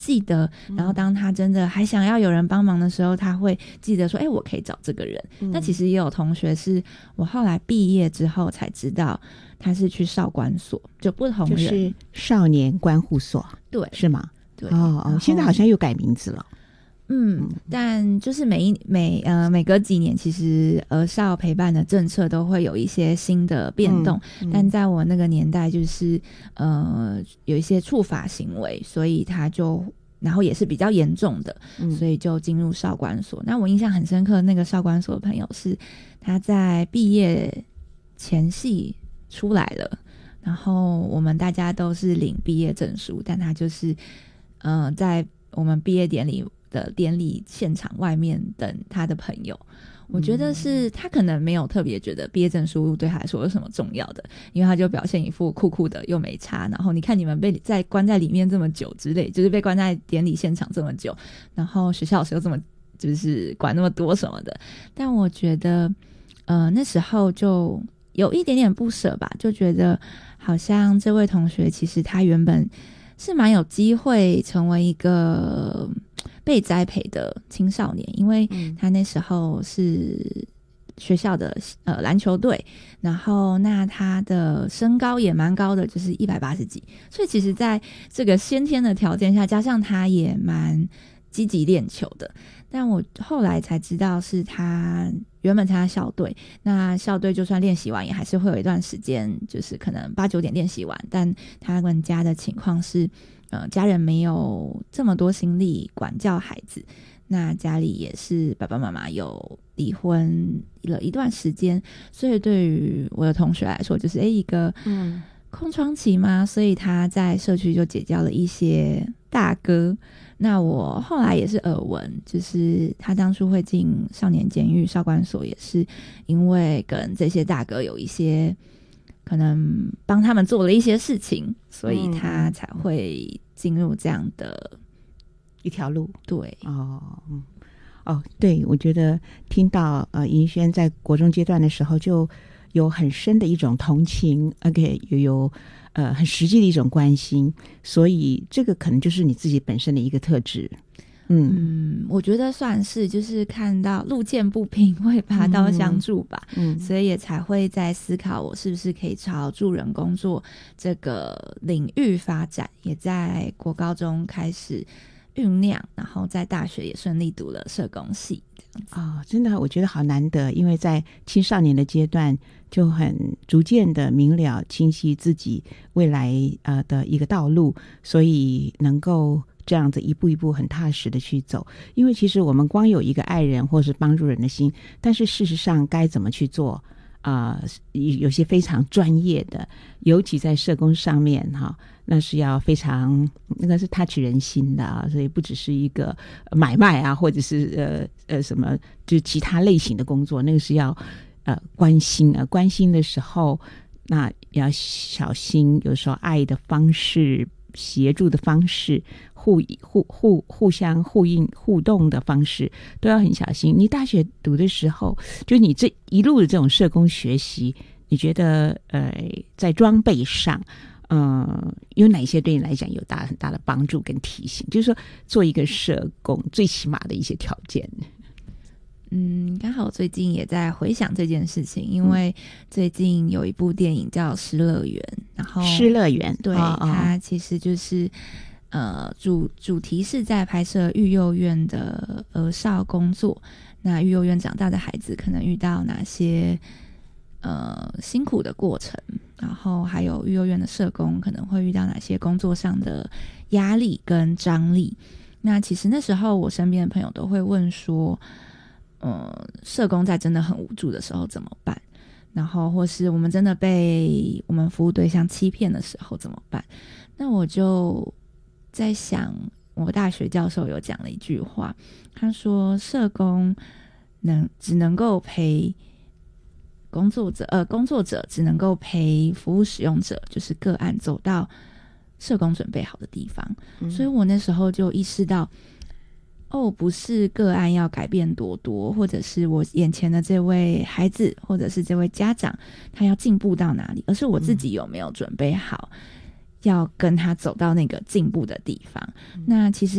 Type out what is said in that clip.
记得，然后当他真的还想要有人帮忙的时候，他会记得说我可以找这个人。那其实也有同学是我后来毕业之后才知道他是去少管所，就不同人， 就是少年观护所， 对， 是吗？ 对， 现在好像又改名字了。 但就是每隔几年，其实儿少陪伴的政策都会有一些新的变动。但在我那个年代，就是有一些触法行为，所以他就然后也是比较严重的，所以就进入少管所。那我印象很深刻，那个少管所的朋友是他在毕业前夕出来了，然后我们大家都是领毕业证书，但他就是在我们毕业典礼现场外面等他的朋友。我觉得是他可能没有特别觉得毕业证书对他来说有什么重要的，因为他就表现一副酷酷的又没差，然后你看你们被关在里面这么久之类，就是被关在典礼现场这么久，然后学校老师又这么就是管那么多什么的。但我觉得那时候就有一点点不舍吧，就觉得好像这位同学其实他原本是蛮有机会成为一个被栽培的青少年，因为他那时候是学校的篮球队，然后那他的身高也蛮高的，就是180几，所以其实在这个先天的条件下，加上他也蛮积极练球的。但我后来才知道是他原本参加校队，那校队就算练习完也还是会有一段时间，就是可能8、9点练习完，但他们家的情况是家人没有这么多心力管教孩子，那家里也是爸爸妈妈有离婚了一段时间，所以对于我的同学来说就是一个空窗期嘛，所以他在社区就结交了一些大哥。那我后来也是耳闻，就是他当初会进少年监狱少管所，也是因为跟这些大哥有一些可能帮他们做了一些事情，所以他才会进入这样的一条路。 对， 对，我觉得听到银轩在国中阶段的时候就有很深的一种同情，也有很实际的一种关心，所以这个可能就是你自己本身的一个特质。 我觉得算是，就是看到路见不平会拔刀相助吧，所以也才会在思考我是不是可以朝助人工作这个领域发展，也在国高中开始酝酿，然后在大学也顺利读了社工系。 真的我觉得好难得，因为在青少年的阶段就很逐渐的明了清晰自己未来的一个道路，所以能够这样子一步一步很踏实的去走。因为其实我们光有一个爱人或是帮助人的心，但是事实上该怎么去做有些非常专业的，尤其在社工上面那是要非常那个是 touch 人心的所以不只是一个买卖或者是什么就是其他类型的工作，那个是要关心关心的时候，那要小心，有时候爱的方式、协助的方式、互相呼应互动的方式都要很小心。你大学读的时候，就你这一路的这种社工学习，你觉得在装备上有哪些对你来讲有很大的帮助跟提醒，就是说做一个社工最起码的一些条件？ 刚好最近也在回想这件事情，因为最近有一部电影叫《失乐园》，然后失乐园对它其实就是主题是在拍摄育幼院的儿少工作，那育幼院长大的孩子可能遇到哪些辛苦的过程，然后还有育幼院的社工可能会遇到哪些工作上的压力跟张力。那其实那时候我身边的朋友都会问说社工在真的很无助的时候怎么办，然后或是我们真的被我们服务对象欺骗的时候怎么办。那我就在想，我大学教授有讲了一句话，他说社工只能够陪工作者只能够陪服务使用者，就是个案走到社工准备好的地方。所以我那时候就意识到不是个案要改变多多，或者是我眼前的这位孩子或者是这位家长他要进步到哪里，而是我自己有没有准备好要跟他走到那个进步的地方。那其实